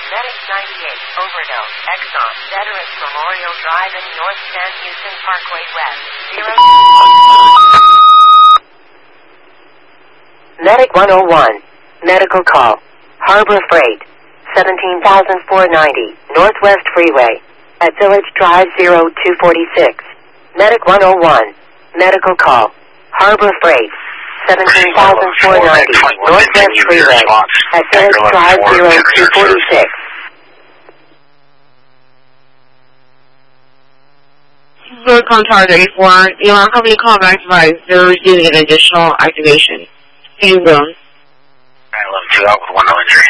Medic 98, overdose, Exxon, Veterans Memorial Drive in North San Houston Parkway West, 0. Medic 101, medical call, Harbor Freight, 17,490, Northwest Freeway, at Village Drive 0246. Medic 101, medical call, Harbor Freight, 17,490, Northwest Freeway, at Village Drive 0246. Good contact 84, Elon Company callback device, they're receiving an additional activation. Can you go? 911 out with 103.